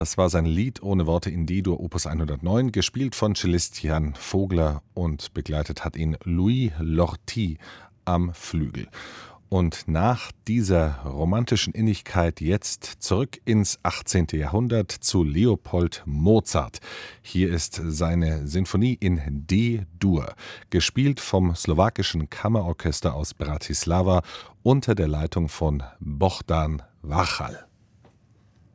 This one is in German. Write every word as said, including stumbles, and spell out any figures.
Das war sein Lied ohne Worte in D-Dur Opus hundertneun, gespielt von Cellist Jan Vogler, und begleitet hat ihn Louis Lortie am Flügel. Und nach dieser romantischen Innigkeit jetzt zurück ins achtzehnte. Jahrhundert zu Leopold Mozart. Hier ist seine Sinfonie in D-Dur, gespielt vom slowakischen Kammerorchester aus Bratislava unter der Leitung von Bohdan Wachal.